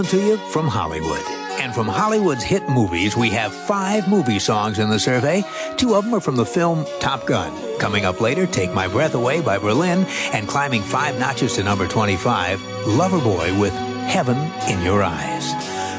To you from Hollywood. And from Hollywood's hit movies, we have 5 movie songs in the survey. 2 of them are from the film Top Gun. Coming up later, Take My Breath Away by Berlin, and climbing 5 notches to number 25, Loverboy with Heaven in Your Eyes.